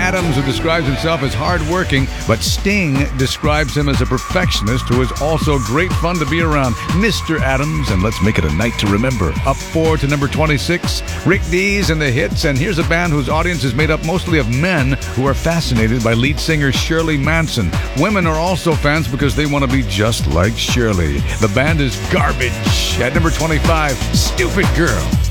Adams, who describes himself as hardworking, but Sting describes him as a perfectionist who is also great fun to be around. Mr. Adams, and let's make it a night to remember. Up 4 to number 26, Rick Dees and the Hits, and here's a band whose audience is made up mostly of men who are fascinated by lead singer Shirley Manson. Women are also fans because they want to be just like Shirley. The band is Garbage. At number 25, Stupid Girl.